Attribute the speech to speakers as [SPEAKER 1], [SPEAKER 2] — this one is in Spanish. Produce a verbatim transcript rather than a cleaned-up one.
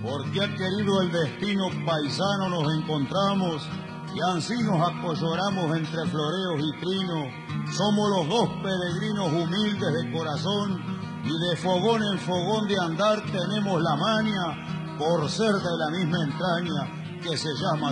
[SPEAKER 1] Porque ha querido el destino paisano nos encontramos, y ansí nos apoyoramos entre floreos y trinos. Somos los dos peregrinos humildes de corazón, y de fogón en fogón de andar tenemos la maña, por ser de la misma entraña que se llama